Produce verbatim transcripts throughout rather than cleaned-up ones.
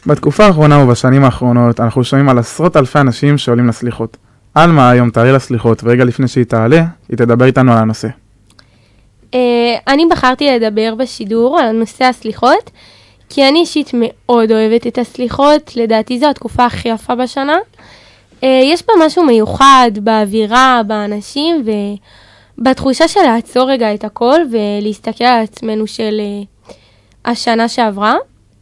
בתקופה האחרונה ובשנים האחרונות אנחנו שומעים על עשרות אלפי אנשים שעולים לסליחות. אלמה היום תעלה לסליחות, ורגע לפני שהיא תעלה, היא תדבר איתנו על הנושא. אני בחרתי לדבר בשידור על נושא הסליחות, כי אני אישית מאוד אוהבת את הסליחות, לדעתי זו התקופה הכי יפה בשנה. יש בה משהו מיוחד באווירה, באנשים, ובתחושה של לעצור רגע את הכל ולהסתכל על עצמנו של השנה שעברה.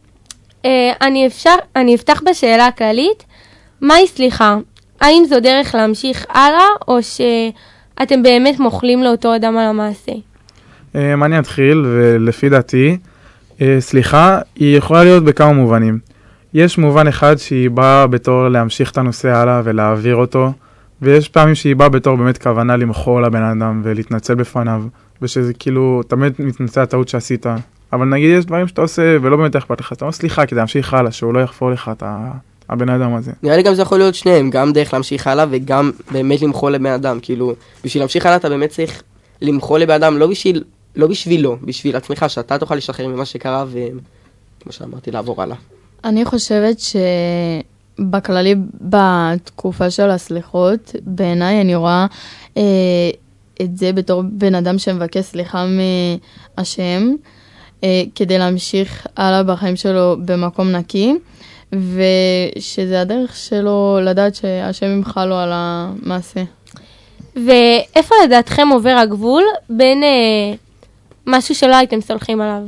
אני, אפשר, אני אפתח בשאלה הכללית, מהי סליחה? האם זו דרך להמשיך הלאה, או שאתם באמת מוכלים לאותו אדם על המעשה? אני אתחיל, ולפי דעתי, סליחה, היא יכולה להיות בכמה מובנים. יש מובן אחד שהיא באה בתור להמשיך את הנושא הלאה ולהעביר אותו, ויש פעמים שהיא באה בתור באמת כוונה למחול לבן אדם ולהתנצל בפניו, ושזה כאילו, תמיד מתנצל הטעות שעשית. אבל נגיד יש דברים שאתה עושה ולא באמת אכפת לך, אתה אומר סליחה כדי להמשיך הלאה, שהוא לא יחפור לך את הבן אדם הזה. נראה לי גם זה יכול להיות שניהם, גם דרך להמשיך הלאה וגם באמת למחול לבן אדם. כאילו, בשביל להמשיך הלאה אתה באמת צריך למחול לבן אדם, לא בשביל, לא בשבילו, בשביל עצמך, שאתה תוכל לשחרר ממה שקרה וכמו שאמרתי, לעבור הלאה. אני חושבת שבכללי בתקופה של הסליחות, בעיניי אני רואה אה, את זה בתור בן אדם שמבקש סליחה מהשם, אה, כדי להמשיך הלאה בחיים שלו במקום נקי, ושזה הדרך שלו לדעת שהשם ימחה לו על המעשה. ואיפה לדעתכם עובר הגבול בין אה, משהו שלא הייתם סולחים עליו?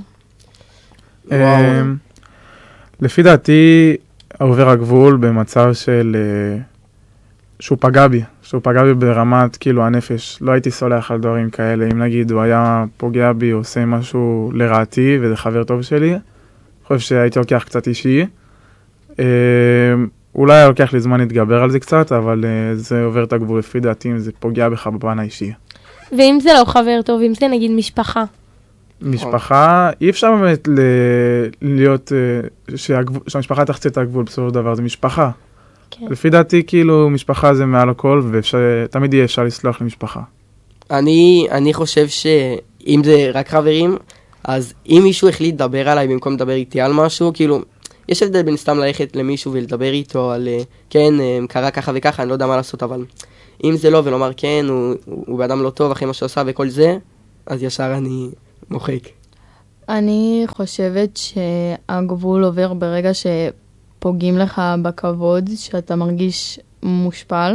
אה, לפי דעתי עובר הגבול במצב של אה, שהוא פגע בי, שהוא פגע בי ברמת כאילו הנפש. לא הייתי סולח על דברים כאלה. אם נגיד הוא היה פוגע בי, עושה משהו לרעתי וזה חבר טוב שלי, אני חושב שהייתי לוקח קצת אישי. אה, אולי היה לוקח לי זמן להתגבר על זה קצת, אבל uh, זה עובר את הגבול לפי דעתי, אם זה פוגע בך בפן האישי. ואם זה לא חבר טוב, אם זה נגיד משפחה? משפחה, אי אפשר באמת ל- להיות, uh, שהגבול, שהמשפחה תחצה את הגבול, בסופו של דבר, זה משפחה. כן. לפי דעתי, כאילו, משפחה זה מעל הכל, ותמיד יהיה אפשר לסלוח למשפחה. אני, אני חושב שאם זה רק חברים, אז אם מישהו החליט לדבר עליי במקום לדבר איתי על משהו, כאילו, יש הבדל בין סתם ללכת למישהו ולדבר איתו על, כן, קרה ככה וככה, אני לא יודע מה לעשות, אבל אם זה לא ולומר כן, הוא, הוא באדם לא טוב אחרי מה שעושה וכל זה, אז ישר אני מוחק. אני חושבת שהגבול עובר ברגע שפוגעים לך בכבוד, שאתה מרגיש מושפל,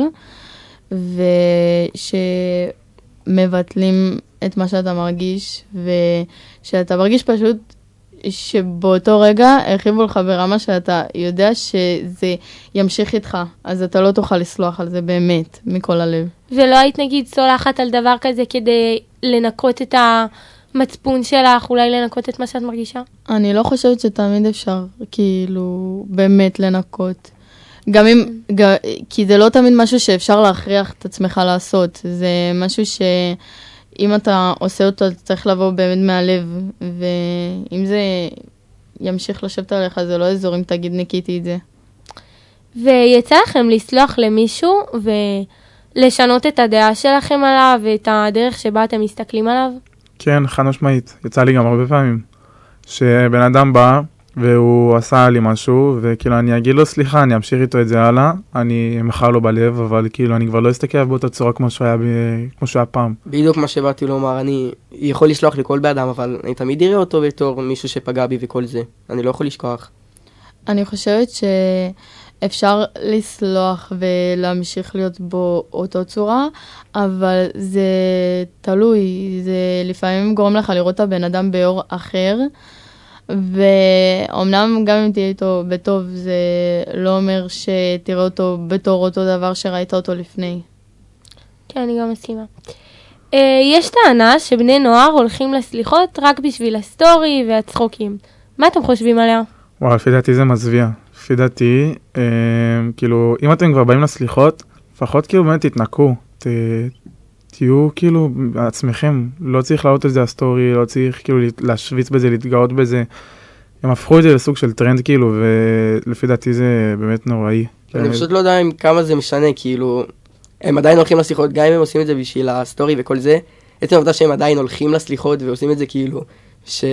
ושמבטלים את מה שאתה מרגיש, ושאתה מרגיש פשוט שבאותו רגע הרחיבו לך ברמה שאתה יודע שזה ימשיך איתך, אז אתה לא תוכל לסלוח על זה באמת, מכל הלב. ולא היית נגיד סולחת על דבר כזה כדי לנקות את המצפון שלך, אולי לנקות את מה שאת מרגישה? אני לא חושבת שתמיד אפשר כאילו באמת לנקות. גם אם, גם, כי זה לא תמיד משהו שאפשר להכריח את עצמך לעשות, זה משהו ש... אם אתה עושה אותו, אתה צריך לבוא באמת מהלב, ואם זה ימשיך לשבת עליך, זה לא אזור אם תגיד ניקיתי את זה. ויצא לכם לסלוח למישהו, ולשנות את הדעה שלכם עליו, ואת הדרך שבה אתם מסתכלים עליו? כן, חד משמעית. יצא לי גם הרבה פעמים, שבן אדם בא, והוא עשה לי משהו, וכאילו אני אגיד לו סליחה, אני אמשיך איתו את זה הלאה, אני אמחר לו בלב, אבל כאילו אני כבר לא אסתכל באותה צורה כמו שהוא היה, כמו שהוא היה פעם. בדיוק מה שבאתי לומר, אני יכול לשלוח לכל באדם, אבל אני תמיד אראה אותו בתור מישהו שפגע בי וכל זה. אני לא יכול לשכוח. אני חושבת שאפשר לסלוח ולהמשיך להיות בו אותו צורה, אבל זה תלוי, זה לפעמים גורם לך לראות את הבן אדם באור אחר, ואומנם גם אם תהיה איתו בטוב, זה לא אומר שתראה אותו בתור אותו דבר שראית אותו לפני. כן, אני גם מסכימה. יש טענה שבני נוער הולכים לסליחות רק בשביל הסטורי והצחוקים. מה אתם חושבים עליה? וואו, לפי דעתי זה מזוויע. לפי דעתי, אה, כאילו, אם אתם כבר באים לסליחות, לפחות כאילו באמת תתנקו. ת... תהיו כאילו עצמכם, לא צריך להעלות את זה הסטורי, לא צריך כאילו להשוויץ בזה, להתגאות בזה. הם הפכו את זה לסוג של טרנד כאילו, ולפי דעתי זה באמת נוראי. אני פשוט לא יודע כמה זה משנה, כאילו, הם עדיין הולכים לסליחות, גם אם הם עושים את זה בשביל הסטורי וכל זה, עצם העובדה שהם עדיין הולכים לסליחות ועושים את זה כאילו, ש...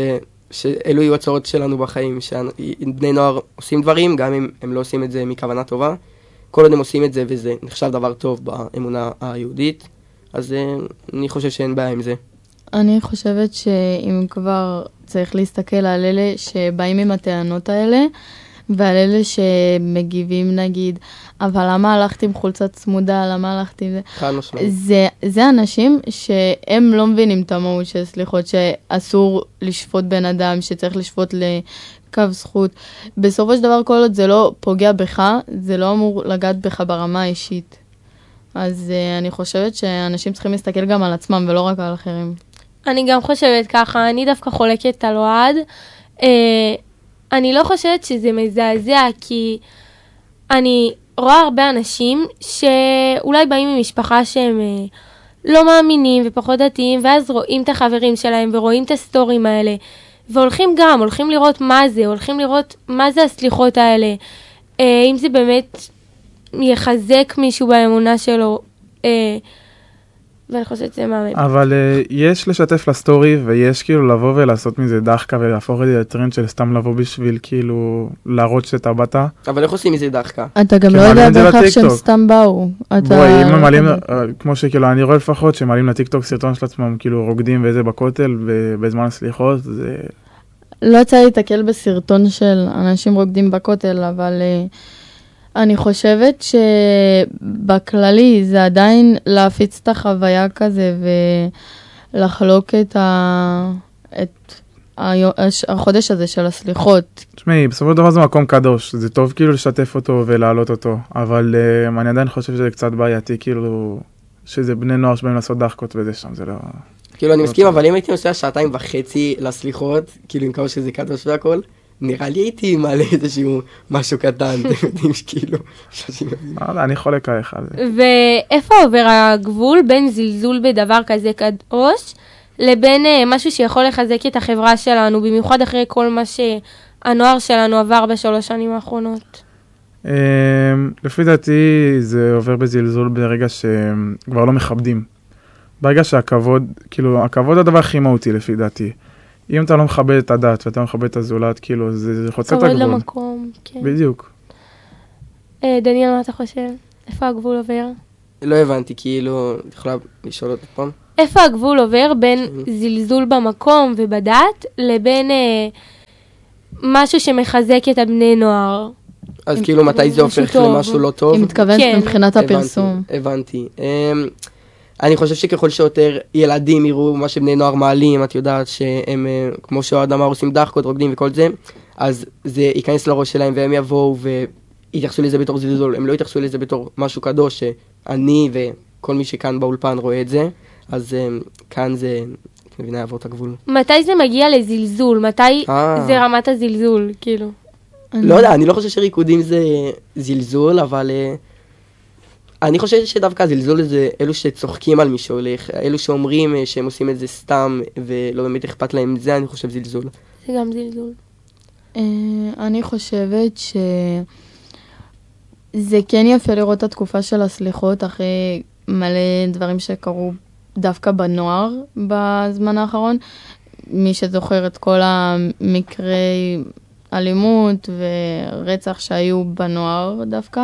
שאלו יהיו הצעות שלנו בחיים, שבני נוער עושים דברים, גם אם הם לא עושים את זה מכוונה טובה. כל עוד הם עושים את זה וזה נחשב דבר טוב באמונה היהודית, אז אני חושב שאין בעיה עם זה. אני חושבת שאם כבר צריך להסתכל על אלה שבאים עם הטענות האלה, ועל אלה שמגיבים נגיד, אבל למה הלכתי עם חולצה צמודה, למה הלכתי עם זה? חד משמעית. זה, זה אנשים שהם לא מבינים את המהות של סליחות, שאסור לשפוט בן אדם, שצריך לשפוט לקו זכות. בסופו של דבר כל עוד זה לא פוגע בך, זה לא אמור לגעת בך ברמה האישית. אז uh, אני חושבת שאנשים צריכים להסתכל גם על עצמם ולא רק על אחרים. אני גם חושבת ככה, אני דווקא חולקת על אוהד. אה, אני לא חושבת שזה מזעזע, כי אני רואה הרבה אנשים שאולי באים ממשפחה שהם אה, לא מאמינים ופחות דתיים, ואז רואים את החברים שלהם ורואים את הסטורים האלה, והולכים גם, הולכים לראות מה זה, הולכים לראות מה זה הסליחות האלה, אה, אם זה באמת יחזק מישהו באמונה שלו, אה, ואני חושבת שזה מאמן. אבל uh, יש לשתף לסטורי, ויש כאילו לבוא ולעשות מזה דחקה, ולהפוך את זה לטרנד של סתם לבוא בשביל כאילו להראות שאתה באת. אבל איך עושים מזה דחקה? אתה גם לא יודע בהכרח שהם סתם באו. בואי, אם הם מעלים, כמו שכאילו אני רואה לפחות, שהם מעלים לטיקטוק סרטון של עצמם, כאילו רוקדים וזה בכותל, בזמן הסליחות, זה... לא יצא להתקל בסרטון של אנשים רוקדים בכותל, אבל... אני חושבת שבכללי זה עדיין להפיץ את החוויה כזה ולחלוק את, ה... את החודש הזה של הסליחות. תשמעי, בסופו של דבר זה מקום קדוש, זה טוב כאילו לשתף אותו ולהעלות אותו, אבל uh, אני עדיין חושב שזה קצת בעייתי, כאילו שזה בני נוער שבאים לעשות דחקות וזה שם, זה לא... כאילו אני מסכים, אבל אם הייתי נוסע שעתיים וחצי לסליחות, כאילו עם כמה שזה קדוש והכל, נראה לי הייתי מעלה איזשהו משהו קטן, אתם יודעים שכאילו... אני חולק עליך על זה. ואיפה עובר הגבול בין זלזול בדבר כזה קדוש, לבין משהו שיכול לחזק את החברה שלנו, במיוחד אחרי כל מה שהנוער שלנו עבר בשלוש שנים האחרונות? לפי דעתי זה עובר בזלזול ברגע שכבר לא מכבדים. ברגע שהכבוד, כאילו, הכבוד הדבר הכי מהותי לפי דעתי. אם אתה לא מכבד את הדת ואתה לא מכבד את הזולת, כאילו, זה, זה חוצה את הגבול. כבוד למקום, כן. בדיוק. אה, דניאל, מה אתה חושב? איפה הגבול עובר? לא הבנתי, כאילו, את יכולה לשאול אותי פעם? איפה הגבול עובר בין זלזול במקום ובדת, לבין אה, משהו שמחזק את הבני נוער? אז עם, כאילו, מתי זה הופך טוב. למשהו לא טוב? היא מתכוונת כן. מבחינת הפרסום. הבנתי, הבנתי. אני חושב שככל שיותר ילדים יראו מה שבני נוער מעלים, את יודעת שהם, כמו שאוהד אמר, עושים דחקות, רוקדים וכל זה, אז זה ייכנס לראש שלהם והם יבואו ויתייחסו לזה בתור זלזול, הם לא יתייחסו לזה בתור משהו קדוש, שאני וכל מי שכאן באולפן רואה את זה, אז כאן זה, את מבינה, יעבור את הגבול. מתי זה מגיע לזלזול? מתי זה רמת הזלזול, כאילו? לא יודע, אני לא חושב שריקודים זה זלזול, אבל... אני חושבת שדווקא הזלזול זה אלו שצוחקים על מישהו, אלו שאומרים שהם עושים את זה סתם ולא באמת אכפת להם, זה אני חושב זלזול. זה גם זלזול. אני חושבת שזה כן יפה לראות את התקופה של הסליחות אחרי מלא דברים שקרו דווקא בנוער בזמן האחרון. מי שזוכר את כל המקרי אלימות ורצח שהיו בנוער דווקא.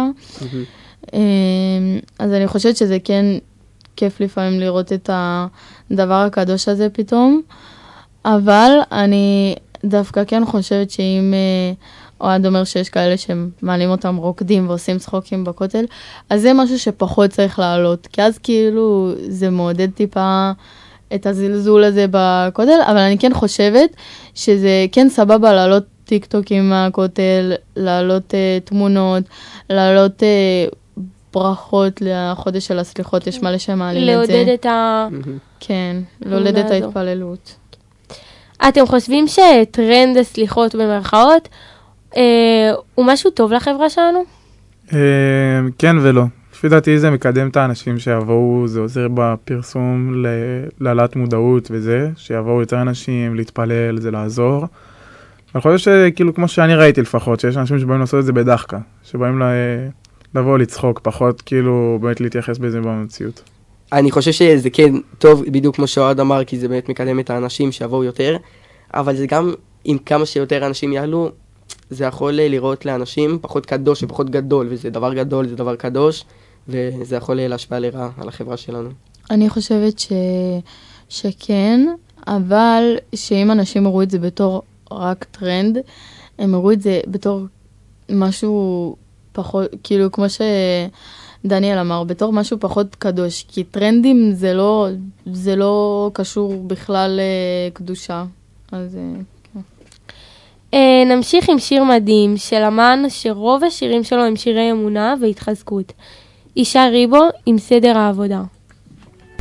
אז אני חושבת שזה כן כיף לפעמים לראות את הדבר הקדוש הזה פתאום, אבל אני דווקא כן חושבת שאם אוהד אומר שיש כאלה שמעלים אותם רוקדים ועושים צחוקים בכותל, אז זה משהו שפחות צריך לעלות, כי אז כאילו זה מעודד טיפה את הזלזול הזה בכותל, אבל אני כן חושבת שזה כן סבבה לעלות טיקטוקים מהכותל, לעלות uh, תמונות, לעלות uh, ברכות לחודש של הסליחות, יש מלא שמעלים את זה. לעודד את ה... כן, לעודד את ההתפללות. אתם חושבים שטרנד הסליחות במרכאות אה, הוא משהו טוב לחברה שלנו? אה, כן ולא. לפי דעתי זה מקדם את האנשים שיבואו, זה עוזר בפרסום להעלאת מודעות וזה, שיבואו יותר אנשים, להתפלל, זה לעזור. אני חושב שכאילו כמו שאני ראיתי לפחות, שיש אנשים שבאים לעשות את זה בדחקה, שבאים לה, לבוא לצחוק, פחות כאילו באמת להתייחס בזה במציאות. אני חושב שזה כן טוב, בדיוק כמו שאוהד אמר, כי זה באמת מקדם את האנשים שיבואו יותר, אבל זה גם אם כמה שיותר אנשים יעלו, זה יכול לראות לאנשים פחות קדוש ופחות גדול, וזה דבר גדול, זה דבר קדוש, וזה יכול להשפיע לרעה על החברה שלנו. אני חושבת ש... שכן, אבל שאם אנשים יראו את זה בתור רק טרנד, הם יראו את זה בתור משהו פחות, כאילו כמו שדניאל אמר, בתור משהו פחות קדוש, כי טרנדים זה לא, זה לא קשור בכלל לקדושה. אז כן. Uh, נמשיך עם שיר מדהים של אמן שרוב השירים שלו הם שירי אמונה והתחזקות. אישה ריבו עם סדר העבודה.